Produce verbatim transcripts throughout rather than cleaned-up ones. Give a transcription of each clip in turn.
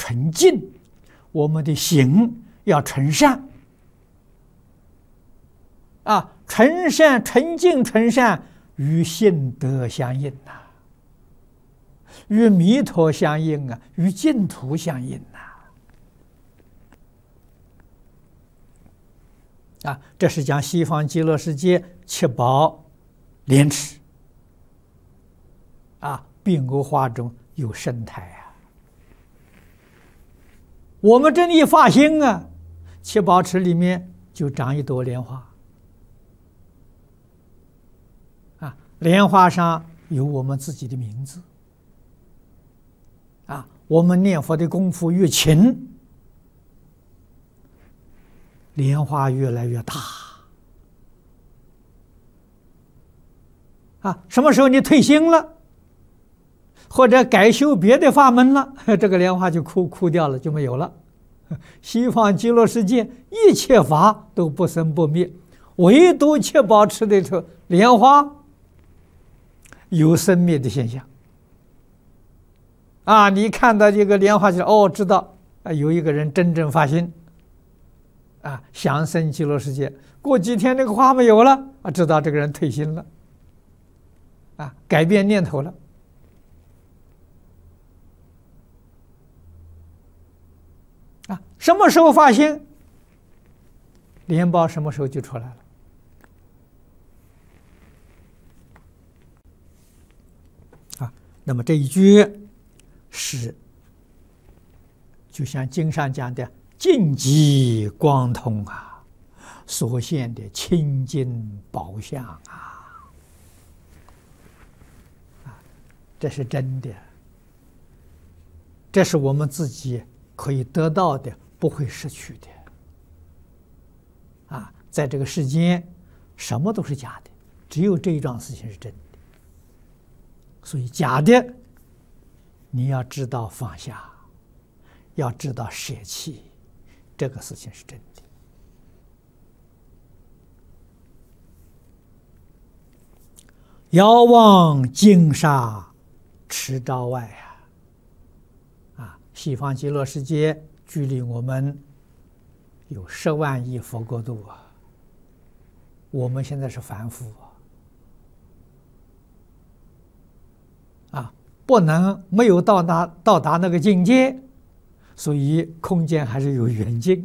纯净，我们的行要纯善啊，纯善、纯净、纯善与性德相应呐、啊，与弥陀相应啊，与净土相应呐、啊。啊，这是讲西方极乐世界七宝莲池啊，并欧花中有生态啊。我们这里发心啊，七宝池里面就长一朵莲花啊，莲花上有我们自己的名字啊。我们念佛的功夫越勤，莲花越来越大啊。什么时候你退心了，或者改修别的法门了，这个莲花就枯枯掉了，就没有了。西方极乐世界一切法都不生不灭，唯独七宝池里头莲花有生灭的现象啊。你看到这个莲花就哦，知道啊，有一个人真正发心啊，想生极乐世界。过几天那个花没有了啊，知道这个人退心了啊，改变念头了。啊，什么时候发心，莲苞什么时候就出来了。啊，那么这一句是就像经上讲的净极光通啊，所现的清净宝相啊，啊，这是真的，这是我们自己可以得到的，不会失去的。啊，在这个世间，什么都是假的，只有这一桩事情是真的。所以假的，你要知道放下，要知道舍弃，这个事情是真的。遥望金沙持照外啊！啊，西方极乐世界距离我们有十万亿佛国度啊！我们现在是凡夫啊！啊，不能没有到达到达那个境界，所以空间还是有远近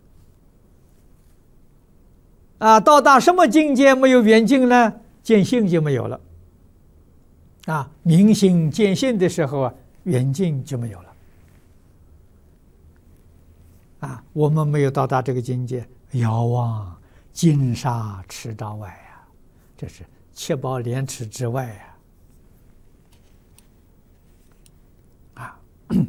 啊！到达什么境界没有远近呢？见性就没有了啊！明心见性的时候啊，远近就没有了啊！我们没有到达这个境界，遥望金沙持照外啊，这是七宝莲池之外啊！啊，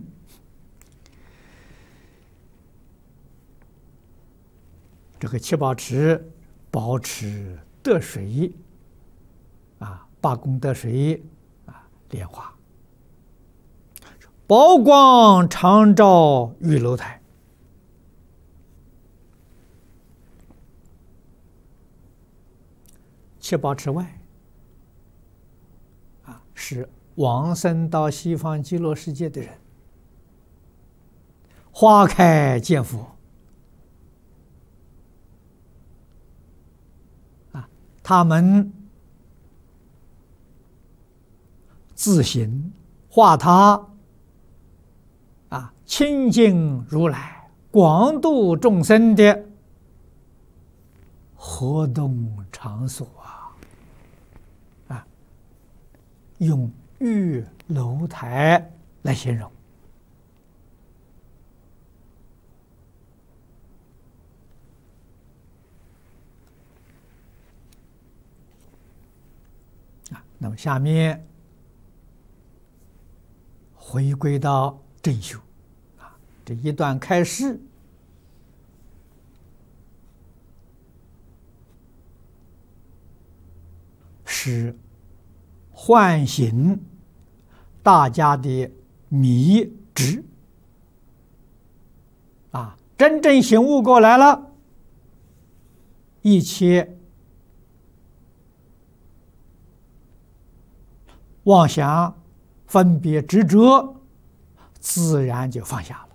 这个七宝池保持得水啊，八功德水啊，莲花宝光常照玉楼台。七宝池外啊，是往生到西方极乐世界的人，花开见佛啊，他们自行化他啊，亲近如来，广度众生的活动场所啊，啊，用玉楼台来形容啊。那么下面回归到正修啊，这一段开示是唤醒大家的迷执啊，真正醒悟过来了，一切妄想、分别、执着，自然就放下了。